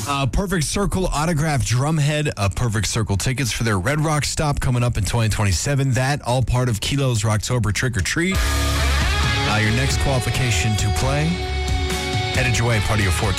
Perfect Circle autographed drumhead, Perfect Circle tickets for their Red Rock stop coming up in 2027. That all part of Kilo's Rocktober Trick or Treat. Your next qualification to play headed your way, part of your